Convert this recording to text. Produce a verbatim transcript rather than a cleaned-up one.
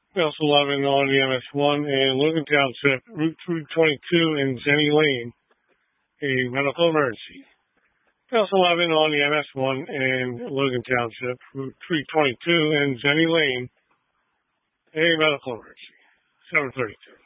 House eleven on the M S one in Logan Township, Route three twenty-two in Jenny Lane, a medical emergency. House eleven on the M S one in Logan Township, Route three twenty-two in Jenny Lane, a medical emergency. seven thirty-two.